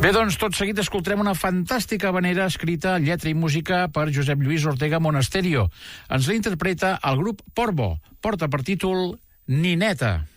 Bé, doncs, tot seguit escoltarem una fantàstica havanera escrita, lletra i música per Josep Lluís Ortega Monasterio. Ens la interpreta el grup Porvo. Porta per títol Nineta.